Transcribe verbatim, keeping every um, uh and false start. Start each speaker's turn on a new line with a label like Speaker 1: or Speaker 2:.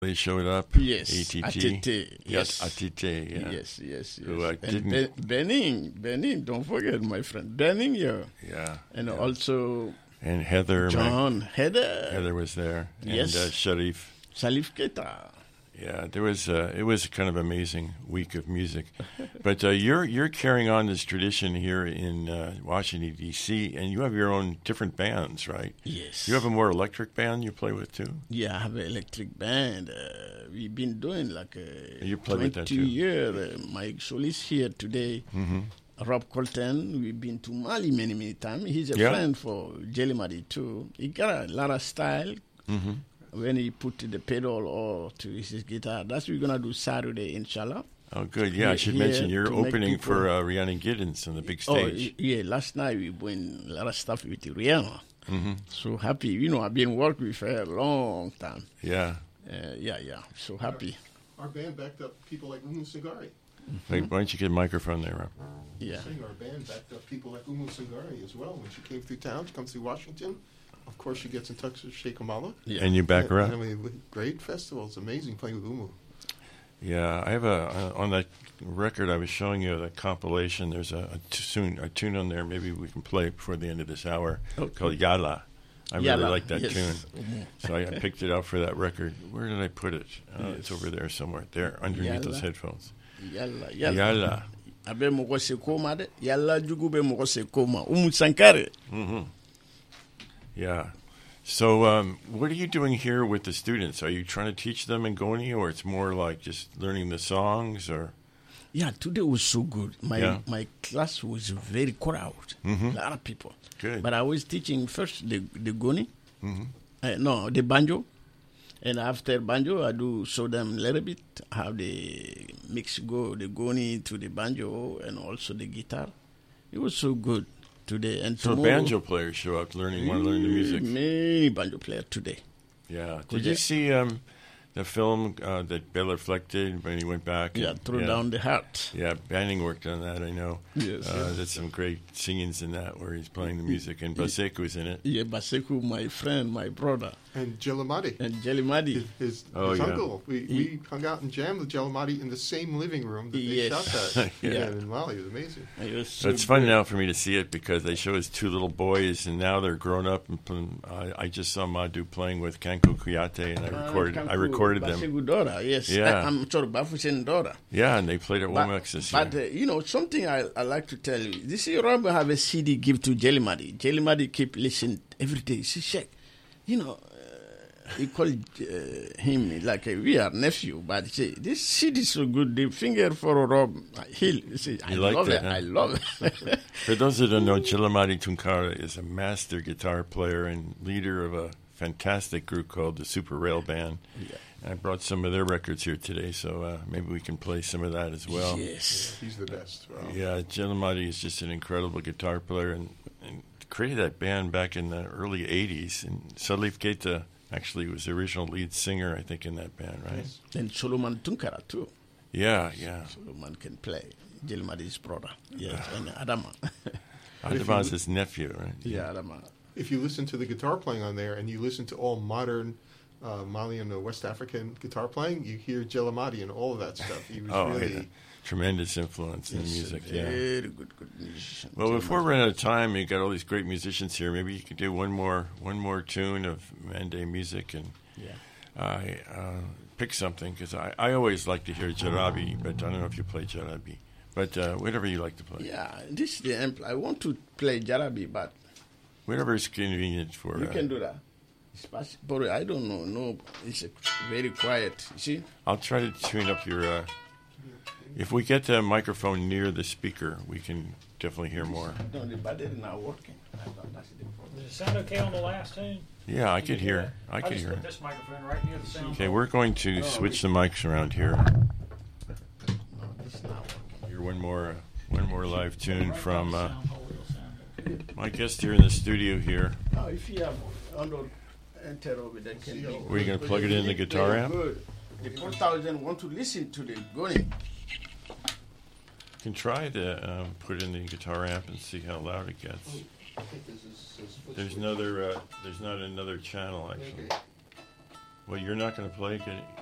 Speaker 1: They showed up.
Speaker 2: Yes,
Speaker 1: A T T.
Speaker 2: A T T.
Speaker 1: Yes,
Speaker 2: Yes,
Speaker 1: A T T. Yeah.
Speaker 2: yes, yes, yes.
Speaker 1: Who, uh,
Speaker 2: and
Speaker 1: didn't-
Speaker 2: Be- Benin, Benin, don't forget my friend Benin, yeah,
Speaker 1: Yeah.
Speaker 2: and
Speaker 1: yeah.
Speaker 2: also
Speaker 1: And Heather. my-
Speaker 2: John Heather,
Speaker 1: Heather was there.
Speaker 2: Yes.
Speaker 1: And uh, Sharif.
Speaker 2: Salif Keita.
Speaker 1: Yeah, there was. Uh, it was kind of amazing week of music, but uh, you're you're carrying on this tradition here in uh, Washington D C, and you have your own different bands, right?
Speaker 2: Yes.
Speaker 1: You have a more electric band you play with too.
Speaker 2: Yeah, I have an electric band. Uh, we've been doing like a
Speaker 1: You play with that
Speaker 2: twenty
Speaker 1: too.
Speaker 2: year. Uh, my solist here today,
Speaker 1: Mm-hmm.
Speaker 2: Rob Colton. We've been to Mali many, many times. He's a
Speaker 1: Yeah.
Speaker 2: friend for Jelly Madi too. He got a lot of style.
Speaker 1: Mm-hmm.
Speaker 2: When he put the pedal or to his guitar. That's what we're going to do Saturday, inshallah.
Speaker 1: Oh, good. Yeah, I should
Speaker 2: Here
Speaker 1: mention you're
Speaker 2: to make
Speaker 1: opening
Speaker 2: people-
Speaker 1: for uh, Rihanna Giddens on the big
Speaker 2: Oh,
Speaker 1: stage.
Speaker 2: y- yeah, last night we doing a lot of stuff with Rihanna.
Speaker 1: Mm-hmm.
Speaker 2: So happy. You know, I've been working with her a long time.
Speaker 1: Yeah.
Speaker 2: Uh, yeah, yeah. So happy.
Speaker 3: Our band backed up people like Umu Singari.
Speaker 1: Wait, why don't you get a microphone there, Rob?
Speaker 2: Yeah.
Speaker 3: Saying our band backed up people like Umu Singari as well. When she came through town, she comes through Washington. Of course, she gets in touch with Sheikh Kamala.
Speaker 2: Yeah.
Speaker 1: And you back her
Speaker 3: And,
Speaker 1: up?
Speaker 3: I mean, great festival. It's amazing playing with Umu.
Speaker 1: Yeah, I have a uh, on that record I was showing you, the compilation. There's a, a tune a tune on there. Maybe we can play it before the end of this hour
Speaker 2: Okay.
Speaker 1: called Yala. I really
Speaker 2: Yala,
Speaker 1: like that
Speaker 2: yes.
Speaker 1: tune,
Speaker 2: Mhm.
Speaker 1: so I, I picked it out for that record. Where did I put it? Uh, It's
Speaker 2: Yes.
Speaker 1: over there somewhere. There, underneath those
Speaker 2: Yala.
Speaker 1: headphones.
Speaker 2: Yalla, yalla.
Speaker 1: Yala.
Speaker 2: Abe mogo se koma de. Yalla jugu be mogo se koma. Umu Sankare.
Speaker 1: Mm-hmm. Yeah. So, um, what are you doing here with the students? Are you trying to teach them Ngoni, or it's more like just learning the songs, or?
Speaker 2: Yeah, today was so good. My
Speaker 1: Yeah.
Speaker 2: my class was very crowd.
Speaker 1: Mhm.
Speaker 2: A lot of people.
Speaker 1: Good.
Speaker 2: But I was teaching first the the goni,
Speaker 1: Mhm.
Speaker 2: uh, no, the banjo, and after banjo, I do show them a little bit how the mix go, the goni to the banjo, and also the guitar. It was so good today. And
Speaker 1: So
Speaker 2: tomorrow,
Speaker 1: banjo players show up learning, want to learn the music.
Speaker 2: Many banjo players today.
Speaker 1: Yeah.
Speaker 2: Could
Speaker 1: Did you
Speaker 2: you-
Speaker 1: see um, the film uh, that Bela Fleck did when he went back?
Speaker 2: Yeah,
Speaker 1: and-
Speaker 2: throw
Speaker 1: yeah.
Speaker 2: down the heart.
Speaker 1: Yeah, Banning worked on that, I know.
Speaker 2: Yes,
Speaker 1: Uh,
Speaker 2: yes.
Speaker 1: There's some great singings in that where he's playing the music, and Baseku's in it.
Speaker 2: Yeah, Baseku, my friend, my brother,
Speaker 3: And Jelamadi,
Speaker 2: and Jelimadi.
Speaker 3: his, his,
Speaker 1: Oh,
Speaker 3: his
Speaker 1: yeah.
Speaker 3: uncle. We, we hung out and jammed with Jelamadi in the same living room that they
Speaker 2: Yes.
Speaker 3: shot that
Speaker 1: Yeah.
Speaker 3: in Mali. It was amazing.
Speaker 2: It was
Speaker 1: So
Speaker 2: so
Speaker 1: it's fun
Speaker 2: good.
Speaker 1: now for me to see it because they show his two little boys, and now they're grown up. And pl- I, I just saw Madhu playing with Kanko Kuyate, and I
Speaker 2: Ah,
Speaker 1: recorded. I
Speaker 2: Kanku,
Speaker 1: recorded them.
Speaker 2: Baseku daughter, yes.
Speaker 1: Yeah.
Speaker 2: I, I'm sorry, Bafusen daughter.
Speaker 1: Yeah, and they played at
Speaker 2: But,
Speaker 1: Womex this
Speaker 2: but
Speaker 1: year.
Speaker 2: uh, you know, something I, I like to tell you. This year, Rob have a C D give to Jelimadi. Jelimadi keep listening every day. He says, Sheikh, you know, uh, he called uh, him like uh, we are nephew, but he say, this C D is so good. The finger for Rob Hill. He say, I
Speaker 1: You liked
Speaker 2: love
Speaker 1: it,
Speaker 2: it.
Speaker 1: huh?
Speaker 2: I love it.
Speaker 1: For those that don't know, Chilamadi Tunkara is a master guitar player and leader of a fantastic group called the Super Rail Band.
Speaker 2: Yeah.
Speaker 1: I brought some of their records here today, so uh, maybe we can play some of that as well.
Speaker 2: Yes.
Speaker 3: He's the best. Wow.
Speaker 1: Yeah, Chilamadi is just an incredible guitar player and, and created that band back in the early eighties. And Salif Keita actually was the original lead singer, I think, in that band, right?
Speaker 3: Yes.
Speaker 2: And Solomon Tunkara too.
Speaker 1: Yeah, yeah.
Speaker 2: Solomon can play. Jelimadi's brother. Yes, and Adama.
Speaker 1: Adamaz his nephew, right?
Speaker 2: yeah, Adama.
Speaker 3: If you listen to the guitar playing on there and you listen to all modern uh, Malian or West African guitar playing, you hear Jelamadi and all of that stuff. He was
Speaker 1: Oh,
Speaker 3: really...
Speaker 1: yeah. Tremendous influence in the
Speaker 2: He's a
Speaker 1: music, yeah.
Speaker 2: Very good, good musician.
Speaker 1: Well,
Speaker 2: Jelimadi.
Speaker 1: before we run out of time, you got all these great musicians here. Maybe you could do one more, one more tune of Mande music, and
Speaker 2: Yeah.
Speaker 1: I uh, pick something because I, I always like to hear Jarabi, but I don't know if you play Jarabi. But uh, whatever you like to play,
Speaker 2: Yeah, this is the amp. I want to play Jarabi, but
Speaker 1: whatever is convenient for.
Speaker 2: you
Speaker 1: uh,
Speaker 2: can do that. It's pas- but I don't know. No, it's a very quiet. You see?
Speaker 1: I'll try to tune up your. Uh, if we get the microphone near the speaker, we can definitely hear more.
Speaker 2: No, the battery is not working. I thought that's the problem.
Speaker 4: Does it sound okay on the last tune?
Speaker 1: Yeah, I
Speaker 4: Can
Speaker 1: could
Speaker 4: you do
Speaker 1: hear.
Speaker 4: that?
Speaker 1: I
Speaker 4: I
Speaker 1: could
Speaker 4: just
Speaker 1: hear.
Speaker 4: put this microphone right near the sound.
Speaker 1: Okay, we're going to switch the mics around here.
Speaker 2: No, it's not working.
Speaker 1: Hear one more, one more live tune
Speaker 4: Right
Speaker 1: from
Speaker 4: by the
Speaker 1: uh,
Speaker 4: sound hole, it'll sound good.
Speaker 1: my guest here in the studio here.
Speaker 2: Now, if you have under enter over there, can be.
Speaker 1: Were you gonna plug it in the guitar
Speaker 2: Very
Speaker 1: amp?
Speaker 2: Good. The four thousand want to listen to the going.
Speaker 1: You can try to um, put it in the guitar amp and see how loud it gets.
Speaker 3: I think this is his foot
Speaker 1: There's
Speaker 3: switch.
Speaker 1: another. Uh, there's not another channel actually.
Speaker 3: Okay.
Speaker 1: Well, you're not going to play. Can